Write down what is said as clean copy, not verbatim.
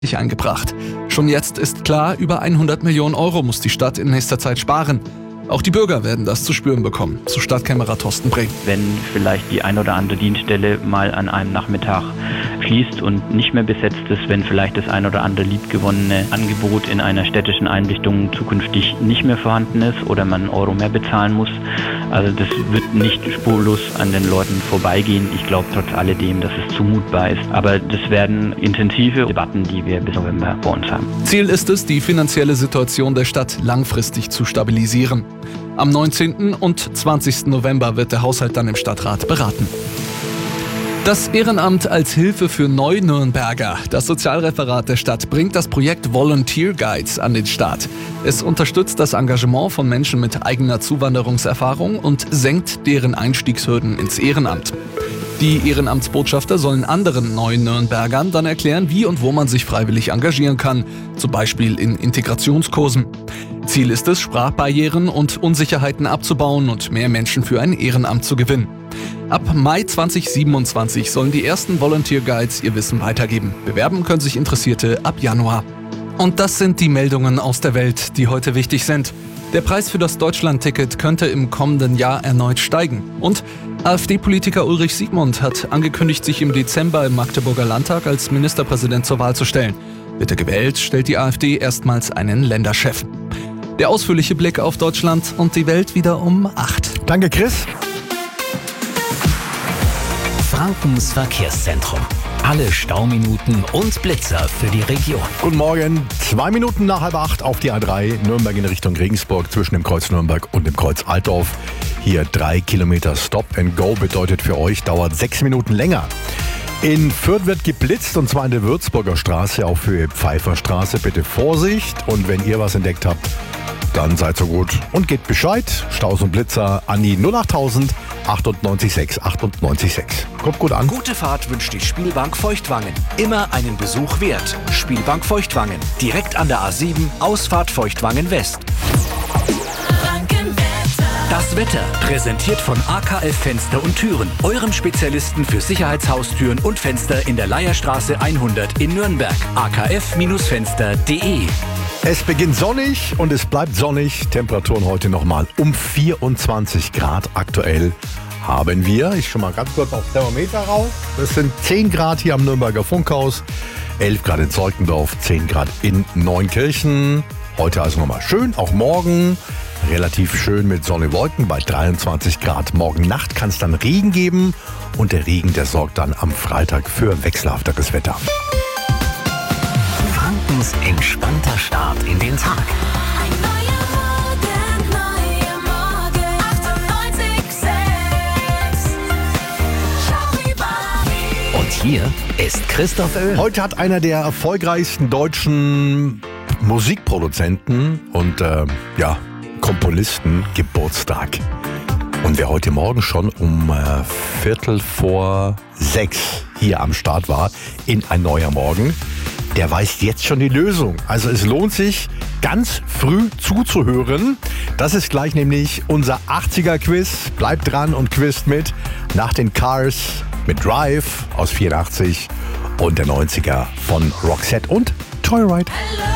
eingebracht. Schon jetzt ist klar, über 100 Millionen Euro muss die Stadt in nächster Zeit sparen. Auch die Bürger werden das zu spüren bekommen, so Stadtkämmerer Thorsten Brink. Wenn vielleicht die ein oder andere Dienststelle mal an einem Nachmittag schließt und nicht mehr besetzt ist, wenn vielleicht das ein oder andere liebgewonnene Angebot in einer städtischen Einrichtung zukünftig nicht mehr vorhanden ist oder man einen Euro mehr bezahlen muss. Also das wird nicht spurlos an den Leuten vorbeigehen. Ich glaube trotz alledem, dass es zumutbar ist. Aber das werden intensive Debatten, die wir bis November vor uns haben. Ziel ist es, die finanzielle Situation der Stadt langfristig zu stabilisieren. Am 19. und 20. November wird der Haushalt dann im Stadtrat beraten. Das Ehrenamt als Hilfe für Neu-Nürnberger. Das Sozialreferat der Stadt bringt das Projekt Volunteer Guides an den Start. Es unterstützt das Engagement von Menschen mit eigener Zuwanderungserfahrung und senkt deren Einstiegshürden ins Ehrenamt. Die Ehrenamtsbotschafter sollen anderen Neu-Nürnbergern dann erklären, wie und wo man sich freiwillig engagieren kann, zum Beispiel in Integrationskursen. Ziel ist es, Sprachbarrieren und Unsicherheiten abzubauen und mehr Menschen für ein Ehrenamt zu gewinnen. Ab Mai 2027 sollen die ersten Volunteer Guides ihr Wissen weitergeben. Bewerben können sich Interessierte ab Januar. Und das sind die Meldungen aus der Welt, die heute wichtig sind. Der Preis für das Deutschland-Ticket könnte im kommenden Jahr erneut steigen. Und AfD-Politiker Ulrich Siegmund hat angekündigt, sich im Dezember im Magdeburger Landtag als Ministerpräsident zur Wahl zu stellen. Wird er gewählt, stellt die AfD erstmals einen Länderchef. Der ausführliche Blick auf Deutschland und die Welt wieder um 8. Danke, Chris. Frankens Verkehrszentrum. Alle Stauminuten und Blitzer für die Region. Guten Morgen, 2 Minuten nach 7:30 auf die A3, Nürnberg in Richtung Regensburg, zwischen dem Kreuz Nürnberg und dem Kreuz Altdorf. Hier 3 Kilometer Stop and Go bedeutet für euch, dauert 6 Minuten länger. In Fürth wird geblitzt, und zwar in der Würzburger Straße auf Höhe Pfeifferstraße. Bitte Vorsicht, und wenn ihr was entdeckt habt, dann seid so gut und gebt Bescheid. Staus und Blitzer an die 08000 98 98 6. Kommt gut an. Gute Fahrt wünscht die Spielbank Feuchtwangen. Immer einen Besuch wert. Spielbank Feuchtwangen. Direkt an der A7, Ausfahrt Feuchtwangen West. Das Wetter, präsentiert von AKF Fenster und Türen, eurem Spezialisten für Sicherheitshaustüren und Fenster in der Leierstraße 100 in Nürnberg. akffenster.de. Es beginnt sonnig und es bleibt sonnig. Temperaturen heute nochmal um 24 Grad. Aktuell haben wir, ich schon mal ganz kurz aufs Thermometer raus, das sind 10 Grad hier am Nürnberger Funkhaus, 11 Grad in Zeutendorf, 10 Grad in Neunkirchen. Heute also nochmal schön, auch morgen relativ schön mit Sonne, Wolken bei 23 Grad. Morgen Nacht kann es dann Regen geben, und der Regen, der sorgt dann am Freitag für wechselhafteres Wetter. Frankens entspannter Start in den Tag. Ein neuer Morgen, 98,6. Charivari. Und hier ist Christoph Oehl. Heute hat einer der erfolgreichsten deutschen Musikproduzenten und Komponisten Geburtstag. Und wer heute Morgen schon um 5:45 hier am Start war in Ein neuer Morgen, der weiß jetzt schon die Lösung. Also es lohnt sich, ganz früh zuzuhören. Das ist gleich nämlich unser 80er-Quiz. Bleibt dran und quizt mit. Nach den Cars mit Drive aus 84 und der 90er von Roxette und Joyride.